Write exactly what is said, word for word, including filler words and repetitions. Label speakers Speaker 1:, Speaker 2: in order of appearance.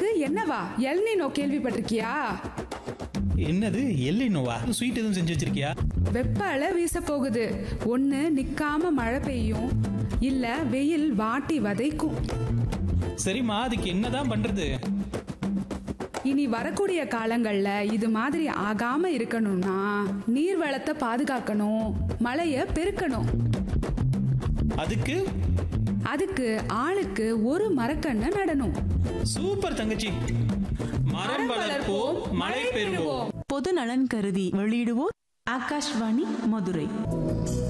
Speaker 1: என்னது என்னவா? எல்னினோ கேள்விப்பட்டிருக்கியா?
Speaker 2: என்னது எல்லினோவா? ஸ்வீட் எதுவும் செஞ்சு வச்சிருக்கியா?
Speaker 1: வெப்ப அலை வீச போகுது. ஒண்ணு நிக்காம மழை பெய்யும், இல்ல வெயில் வாட்டி வதைக்கும்.
Speaker 2: சரிம்மா, அதுக்கு என்னதான் பண்றது?
Speaker 1: இனி வரக்கூடிய காலங்கள்ல இது மாதிரி ஆகாம இருக்கணும்னா நீர் வளத்தை பாதுகாக்கணும், மழைய பெருக்கணும்.
Speaker 2: அதுக்கு
Speaker 1: அதுக்கு ஆளுக்கு ஒரு மரக்கண்ணை நடணும்.
Speaker 2: சூப்பர் தங்கச்சி. மரம் வளர்ப்போம், மழை பெறுவோம்.
Speaker 3: பொது நலன் கருதி வெளியிடுவோர் ஆகாஷ்வாணி மதுரை.